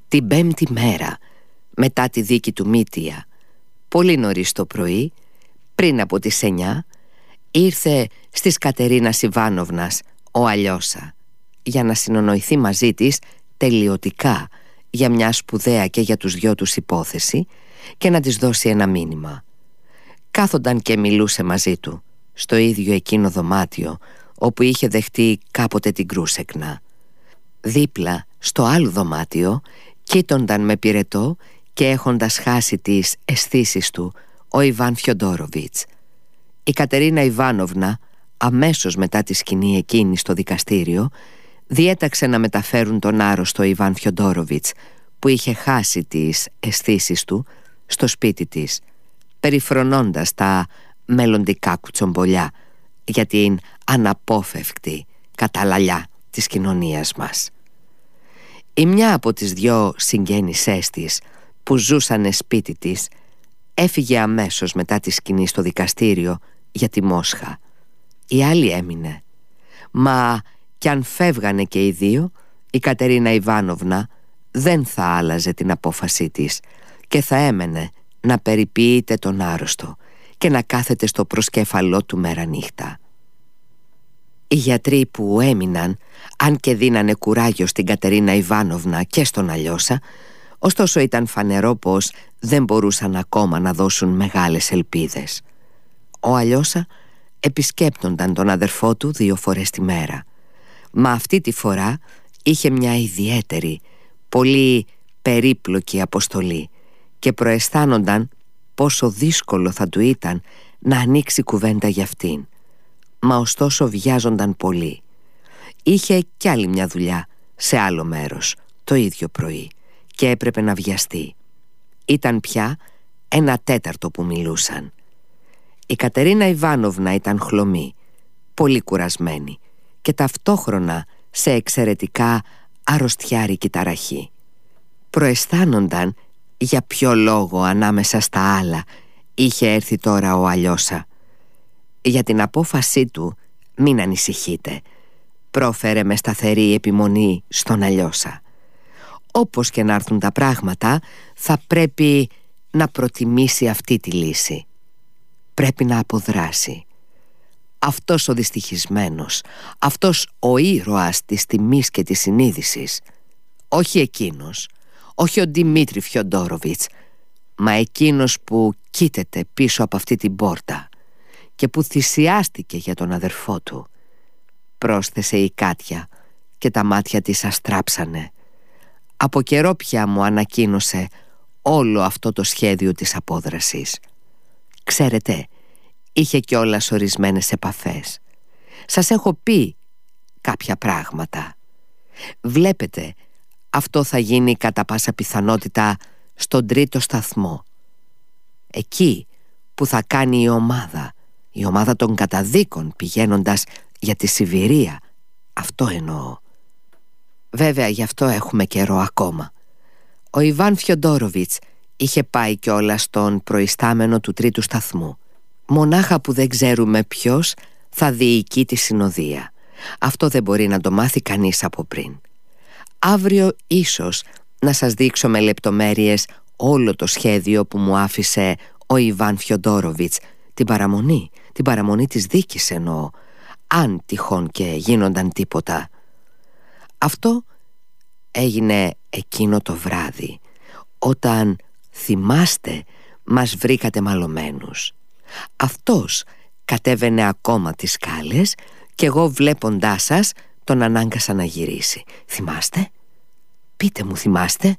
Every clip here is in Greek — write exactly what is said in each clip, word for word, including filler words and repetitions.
Την πέμπτη μέρα μετά τη δίκη του Μήτια, πολύ νωρίς το πρωί, πριν από τις εννιά, ήρθε στις Κατερίνας Ιβάνοβνας ο Αλιώσα για να συνονοηθεί μαζί της τελειωτικά για μια σπουδαία και για τους δυο τους υπόθεση και να της δώσει ένα μήνυμα. Κάθονταν και μιλούσε μαζί του στο ίδιο εκείνο δωμάτιο όπου είχε δεχτεί κάποτε την Κρούσεκνα. Δίπλα στο άλλο δωμάτιο κοίτονταν με πυρετό και έχοντας χάσει τις αισθήσεις του ο Ιβάν Φιοντόροβιτς. Η Κατερίνα Ιβάνοβνα, αμέσως μετά τη σκηνή εκείνη στο δικαστήριο, διέταξε να μεταφέρουν τον άρρωστο Ιβάν Φιοντόροβιτς, που είχε χάσει τις αισθήσεις του, στο σπίτι της, περιφρονώντας τα μελλοντικά κουτσομπολιά για την αναπόφευκτη καταλαλιά της κοινωνίας μας. Η μια από τις δυο συγγένισές της που ζούσανε σπίτι της έφυγε αμέσως μετά τη σκηνή στο δικαστήριο για τη Μόσχα. Η άλλη έμεινε. Μα κι αν φεύγανε και οι δύο, η Κατερίνα Ιβάνοβνα δεν θα άλλαζε την απόφασή της και θα έμενε να περιποιείται τον άρρωστο και να κάθεται στο προσκέφαλό του μέρα νύχτα. Οι γιατροί που έμειναν, αν και δίνανε κουράγιο στην Κατερίνα Ιβάνοβνα και στον Αλιώσα, ωστόσο ήταν φανερό πως δεν μπορούσαν ακόμα να δώσουν μεγάλες ελπίδες. Ο Αλιώσα επισκέπτονταν τον αδερφό του δύο φορές τη μέρα, μα αυτή τη φορά είχε μια ιδιαίτερη, πολύ περίπλοκη αποστολή και προαισθάνονταν πόσο δύσκολο θα του ήταν να ανοίξει κουβέντα για αυτήν. Μα ωστόσο βιάζονταν πολύ. Είχε κι άλλη μια δουλειά σε άλλο μέρος το ίδιο πρωί και έπρεπε να βιαστεί. Ήταν πια ένα τέταρτο που μιλούσαν. Η Κατερίνα Ιβάνοβνα ήταν χλωμή, πολύ κουρασμένη και ταυτόχρονα σε εξαιρετικά αρρωστιάρικη ταραχή. Προαισθάνονταν για ποιο λόγο ανάμεσα στα άλλα είχε έρθει τώρα ο Αλιώσα. Για την απόφασή του μην ανησυχείτε, πρόφερε με σταθερή επιμονή στον Αλιώσα. Όπως και να έρθουν τα πράγματα, θα πρέπει να προτιμήσει αυτή τη λύση. Πρέπει να αποδράσει. Αυτός ο δυστυχισμένος, αυτός ο ήρωας της τιμής και της συνείδησης, όχι εκείνος, όχι ο Δημήτρη Φιοντόροβιτς, μα εκείνος που κοίταται πίσω από αυτή την πόρτα και που θυσιάστηκε για τον αδερφό του, πρόσθεσε η Κάτια και τα μάτια της αστράψανε. Από καιρό πια μου ανακοίνωσε όλο αυτό το σχέδιο της απόδρασης. Ξέρετε, είχε κιόλας ορισμένες επαφές. Σας έχω πει κάποια πράγματα. Βλέπετε, αυτό θα γίνει κατά πάσα πιθανότητα στον τρίτο σταθμό. Εκεί που θα κάνει η ομάδα, η ομάδα των καταδίκων πηγαίνοντας για τη Σιβηρία. Αυτό εννοώ. Βέβαια γι' αυτό έχουμε καιρό ακόμα. Ο Ιβάν Φιοντόροβιτς είχε πάει κιόλας στον προϊστάμενο του τρίτου σταθμού. Μονάχα που δεν ξέρουμε ποιος θα διοικεί τη συνοδεία. Αυτό δεν μπορεί να το μάθει κανείς από πριν. Αύριο ίσως να σας δείξω με λεπτομέρειες όλο το σχέδιο που μου άφησε ο Ιβάν Φιοντόροβιτς, την παραμονή, την παραμονή της δίκης εννοώ, αν τυχόν και γίνονταν τίποτα. Αυτό έγινε εκείνο το βράδυ, όταν, θυμάστε, μας βρήκατε μαλωμένους. Αυτός κατέβαινε ακόμα τις σκάλες και εγώ βλέποντάς σας τον ανάγκασα να γυρίσει. Θυμάστε? Πείτε μου, θυμάστε?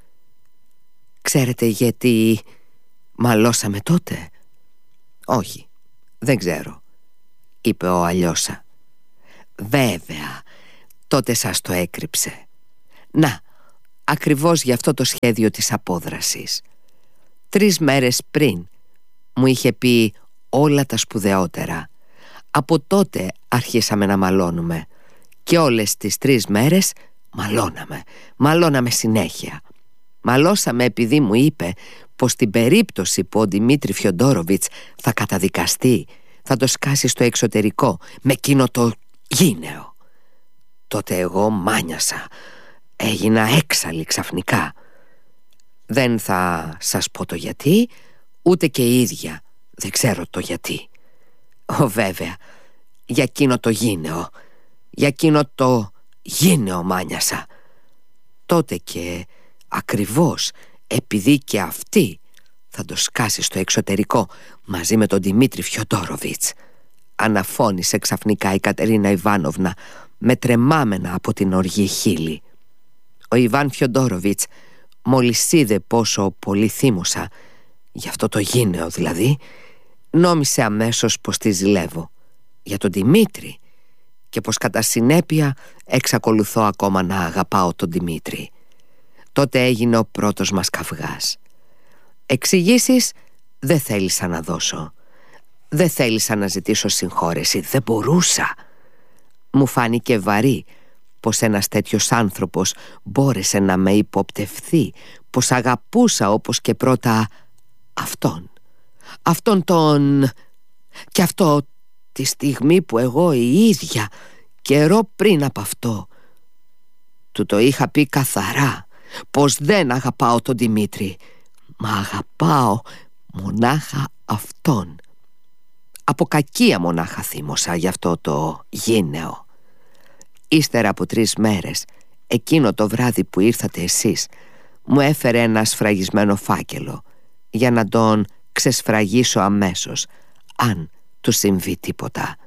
Ξέρετε γιατί μαλώσαμε τότε? Όχι, δεν ξέρω, είπε ο Αλιώσα. Βέβαια, τότε σας το έκρυψε. Να, ακριβώς γι' αυτό το σχέδιο της απόδρασης. Τρεις μέρες πριν μου είχε πει όλα τα σπουδαιότερα. Από τότε αρχίσαμε να μαλώνουμε και όλες τις τρεις μέρες μαλώναμε, μαλώναμε συνέχεια. Μαλώσαμε επειδή μου είπε πως στην περίπτωση που ο Δημήτρη Φιοντόροβιτς θα καταδικαστεί, θα το σκάσει στο εξωτερικό με εκείνο το γίνεο. Τότε εγώ μάνιασα, έγινα έξαλλη ξαφνικά. Δεν θα σας πω το γιατί, ούτε και η ίδια δεν ξέρω το γιατί. Ω, βέβαια, για εκείνο το γίνεο, για εκείνο το γίνεο μάνιασα. Τότε και ακριβώς επειδή και αυτή θα το σκάσει στο εξωτερικό μαζί με τον Δημήτρη Φιοντόροβιτς, αναφώνησε ξαφνικά η Κατερίνα Ιβάνοβνα με τρεμάμενα από την οργή χείλη. Ο Ιβάν Φιοντόροβιτς μόλις είδε πόσο πολύ θύμωσα, γι' αυτό το γίνεο δηλαδή, νόμισε αμέσως πως τη ζηλεύω για τον Δημήτρη και πως κατά συνέπεια εξακολουθώ ακόμα να αγαπάω τον Δημήτρη. Τότε έγινε ο πρώτος μας καυγάς. Εξηγήσεις δεν θέλησα να δώσω. Δεν θέλησα να ζητήσω συγχώρεση. Δεν μπορούσα. Μου φάνηκε βαρύ πως ένας τέτοιος άνθρωπος μπόρεσε να με υποπτευθεί, πως αγαπούσα όπως και πρώτα αυτόν. Αυτόν τον... Και αυτό τη στιγμή που εγώ η ίδια καιρό πριν από αυτό του το είχα πει καθαρά πως δεν αγαπάω τον Δημήτρη, μα αγαπάω μονάχα αυτόν. Από κακία μονάχα θύμωσα γι' αυτό το γίνεο. Ύστερα από τρεις μέρες, εκείνο το βράδυ που ήρθατε εσείς, μου έφερε ένα σφραγισμένο φάκελο για να τον ξεσφραγίσω αμέσως αν του συμβεί τίποτα.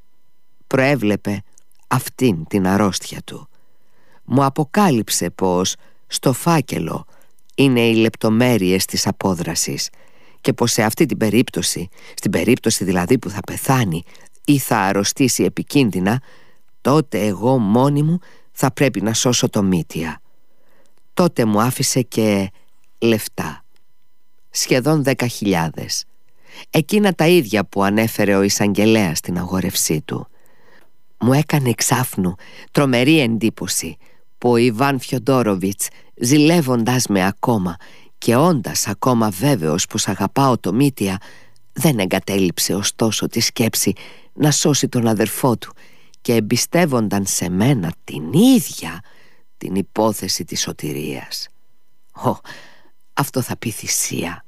Προέβλεπε αυτήν την αρρώστια του. Μου αποκάλυψε πως στο φάκελο είναι οι λεπτομέρειες της απόδρασης και πως σε αυτή την περίπτωση, στην περίπτωση δηλαδή που θα πεθάνει ή θα αρρωστήσει επικίνδυνα, τότε εγώ μόνη μου θα πρέπει να σώσω το Μήτια. Τότε μου άφησε και λεφτά, σχεδόν δέκα χιλιάδες, εκείνα τα ίδια που ανέφερε ο εισαγγελέας στην αγόρευσή του. Μου έκανε εξάφνου τρομερή εντύπωση που ο Ιβάν Φιοντόροβιτς, ζηλεύοντας με ακόμα και όντας ακόμα βέβαιος πως αγαπάω το Μήτια, δεν εγκατέλειψε ωστόσο τη σκέψη να σώσει τον αδερφό του και εμπιστεύονταν σε μένα την ίδια την υπόθεση της σωτηρίας. Ω, αυτό θα πει θυσία.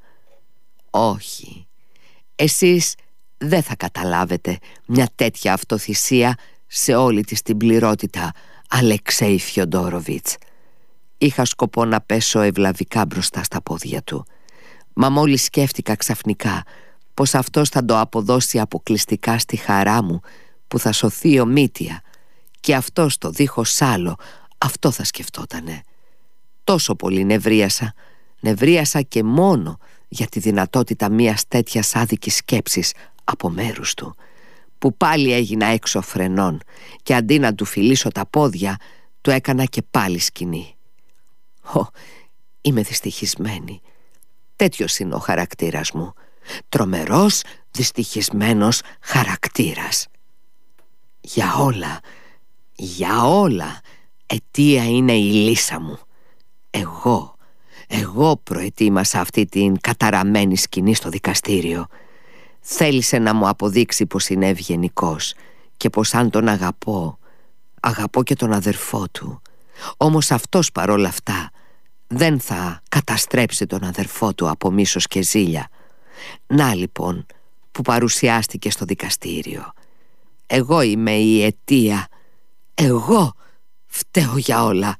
Όχι, εσείς δεν θα καταλάβετε μια τέτοια αυτοθυσία σε όλη της την πληρότητα, Αλεξέη Φιοντόροβιτς. Είχα σκοπό να πέσω ευλαβικά μπροστά στα πόδια του, μα μόλις σκέφτηκα ξαφνικά πως αυτός θα το αποδώσει αποκλειστικά στη χαρά μου που θα σωθεί ο Μήτια, και αυτός το δίχως άλλο αυτό θα σκεφτότανε. Τόσο πολύ νευρίασα, νευρίασα και μόνο για τη δυνατότητα μιας τέτοιας άδικης σκέψης από μέρους του, που πάλι έγινα έξω φρενών και αντί να του φιλήσω τα πόδια, του έκανα και πάλι σκηνή. Ω, είμαι δυστυχισμένη. Τέτοιος είναι ο χαρακτήρας μου. Τρομερός, δυστυχισμένος χαρακτήρας. Για όλα, για όλα αιτία είναι η Λύσα μου. Εγώ, εγώ προετοίμασα αυτή την καταραμένη σκηνή στο δικαστήριο. Θέλησε να μου αποδείξει πως είναι ευγενικός και πως αν τον αγαπώ, αγαπώ και τον αδερφό του. Όμως αυτός παρόλα αυτά δεν θα καταστρέψει τον αδερφό του από μίσος και ζήλια. Να λοιπόν που παρουσιάστηκε στο δικαστήριο. Εγώ είμαι η αιτία. Εγώ φταίω για όλα.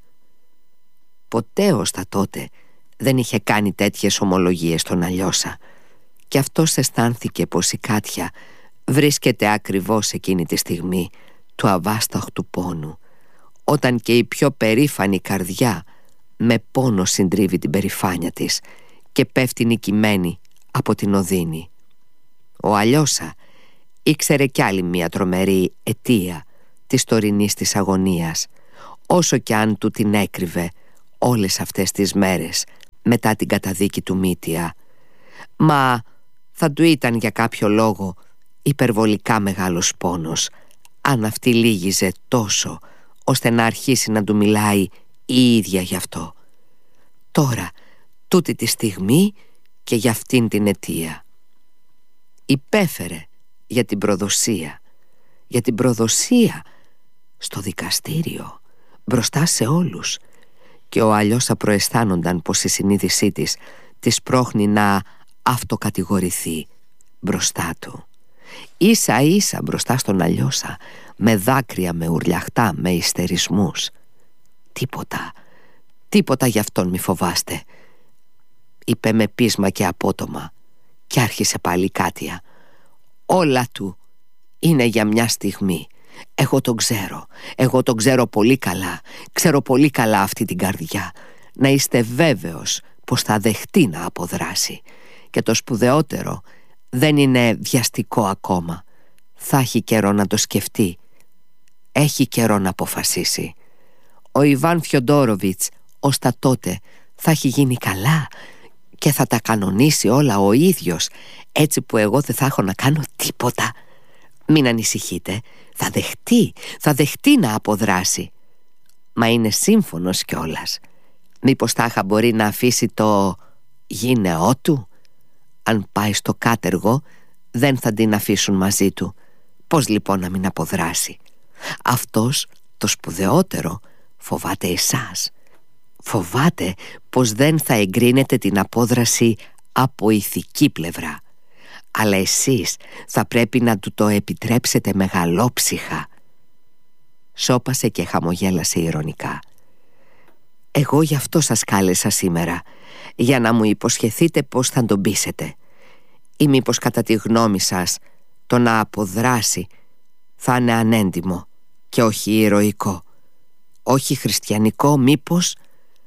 Ποτέ ως τα τότε δεν είχε κάνει τέτοιες ομολογίες στον Αλιώσα, και αυτός αισθάνθηκε πως η Κάτια βρίσκεται ακριβώς εκείνη τη στιγμή του αβάσταχτου πόνου, όταν και η πιο περήφανη καρδιά με πόνο συντρίβει την περηφάνεια της και πέφτει νικημένη από την οδύνη. Ο Αλιώσα ήξερε κι άλλη μια τρομερή αιτία της τωρινής της αγωνίας, όσο κι αν του την έκρυβε όλες αυτές τις μέρες μετά την καταδίκη του Μήτια. Μα θα του ήταν για κάποιο λόγο υπερβολικά μεγάλος πόνος αν αυτή λύγιζε τόσο ώστε να αρχίσει να του μιλάει η ίδια γι' αυτό. Τώρα, τούτη τη στιγμή και για αυτήν την αιτία. Υπέφερε για την προδοσία, για την προδοσία στο δικαστήριο, μπροστά σε όλους, και ο Αλιώσα προαισθάνονταν πως η συνείδησή της της πρόχνει να αυτοκατηγορηθεί μπροστά του. Ίσα ίσα μπροστά στον Αλιώσα, με δάκρυα, με ουρλιαχτά, με ιστερισμούς. «Τίποτα, τίποτα γι' αυτόν μη φοβάστε», είπε με πείσμα και απότομα, και άρχισε πάλι η Κάτια. «Όλα του είναι για μια στιγμή. Εγώ τον ξέρω, εγώ τον ξέρω πολύ καλά. Ξέρω πολύ καλά αυτή την καρδιά. Να είστε βέβαιος πως θα δεχτεί να αποδράσει. Και το σπουδαιότερο, δεν είναι βιαστικό ακόμα. Θα έχει καιρό να το σκεφτεί. Έχει καιρό να αποφασίσει. Ο Ιβάν Φιοντόροβιτς ως τα τότε θα έχει γίνει καλά και θα τα κανονίσει όλα ο ίδιος, έτσι που εγώ δεν θα έχω να κάνω τίποτα. Μην ανησυχείτε, θα δεχτεί, θα δεχτεί να αποδράσει. Μα είναι σύμφωνος κιόλας. Μήπως τάχα μπορεί να αφήσει το γυναιό του? Αν πάει στο κάτεργο, δεν θα την αφήσουν μαζί του. Πώς λοιπόν να μην αποδράσει? Αυτός, το σπουδαιότερο, φοβάται εσάς. Φοβάται πως δεν θα εγκρίνετε την απόδραση από ηθική πλευρά. Αλλά εσείς θα πρέπει να του το επιτρέψετε μεγαλόψυχα. Σώπασε και χαμογέλασε ειρωνικά. Εγώ γι' αυτό σας κάλεσα σήμερα, για να μου υποσχεθείτε πως θα τον πείσετε. Ή μήπως κατά τη γνώμη σας το να αποδράσει θα είναι ανέντιμο και όχι ηρωικό? Όχι χριστιανικό μήπως?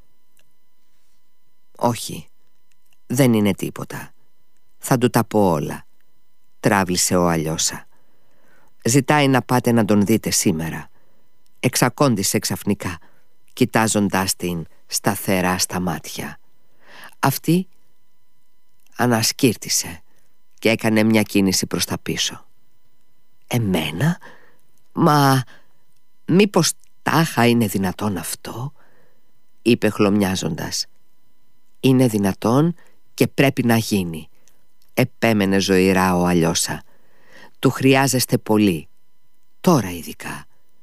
Όχι, δεν είναι τίποτα. Θα του τα πω όλα, τράβλησε ο Αλιώσα. Ζητάει να πάτε να τον δείτε σήμερα, εξακόντισε ξαφνικά, κοιτάζοντάς την σταθερά στα μάτια. Αυτή ανασκύρτησε και έκανε μια κίνηση προς τα πίσω. «Εμένα? Μα μήπως τάχα είναι δυνατόν αυτό?» είπε χλωμιάζοντας. «Είναι δυνατόν και πρέπει να γίνει», επέμενε ζωηρά ο Αλιώσα. «Του χρειάζεστε πολύ, τώρα ειδικά.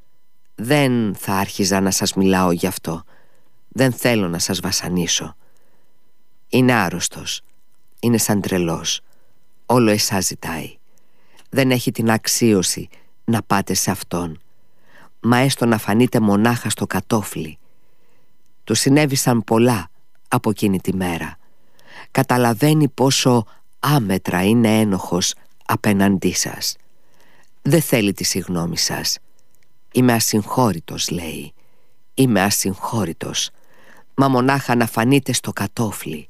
Δεν θα άρχιζα να σας μιλάω γι' αυτό. Δεν θέλω να σας βασανίσω. Είναι άρρωστος, είναι σαν τρελός. Όλο εσάς ζητάει. Δεν έχει την αξίωση να πάτε σε αυτόν. Μα έστω να φανείτε μονάχα στο κατόφλι. Του συνέβησαν πολλά από εκείνη τη μέρα. Καταλαβαίνει πόσο άμετρα είναι ένοχος απέναντί σας. Δεν θέλει τη συγγνώμη σας. Είμαι ασυγχώρητος, λέει. Είμαι ασυγχώρητος. Μα μονάχα να φανείτε στο κατόφλι.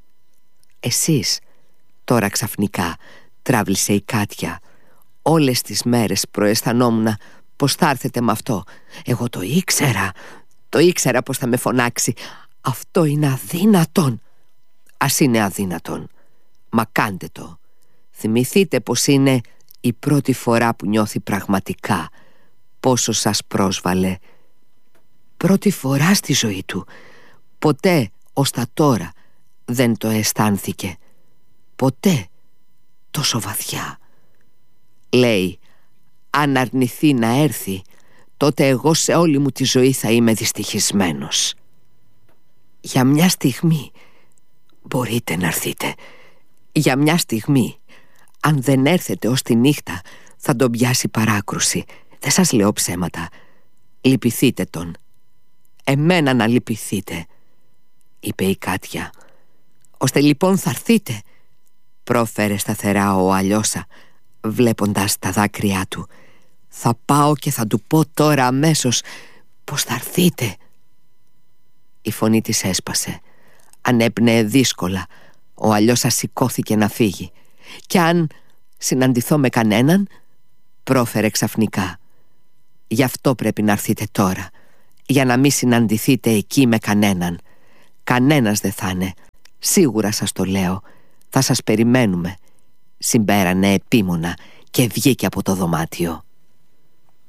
Εσείς τώρα ξαφνικά, τράβλησε η Κάτια. Όλες τις μέρες προαισθανόμουν πως θα έρθετε με αυτό. Εγώ το ήξερα. Το ήξερα πως θα με φωνάξει. Αυτό είναι αδύνατον. Ας είναι αδύνατον, μα κάντε το. Θυμηθείτε πως είναι η πρώτη φορά που νιώθει πραγματικά πόσο σας πρόσβαλε. Πρώτη φορά στη ζωή του. Ποτέ ως τα τώρα δεν το αισθάνθηκε. Ποτέ τόσο βαθιά. Λέει, αν αρνηθεί να έρθει, τότε εγώ σε όλη μου τη ζωή θα είμαι δυστυχισμένος. Για μια στιγμή μπορείτε να έρθετε. Για μια στιγμή. Αν δεν έρθετε ως τη νύχτα, θα τον πιάσει παράκρουση. Δεν σας λέω ψέματα. Λυπηθείτε τον. Εμένα να λυπηθείτε, είπε η Κάτια. Ώστε λοιπόν θα έρθείτε, πρόφερε σταθερά ο Αλιώσα, βλέποντας τα δάκρυά του. Θα πάω και θα του πω τώρα αμέσως πως θα έρθείτε. Η φωνή της έσπασε. Ανέπνεε δύσκολα. Ο Αλιώσα σηκώθηκε να φύγει. «Κι αν συναντηθώ με κανέναν», πρόφερε ξαφνικά, «γι' αυτό πρέπει να έρθετε τώρα, για να μην συναντηθείτε εκεί με κανέναν. Κανένας δεν θα είναι. Σίγουρα σας το λέω. Θα σας περιμένουμε», συμπέρανε επίμονα και βγήκε από το δωμάτιο.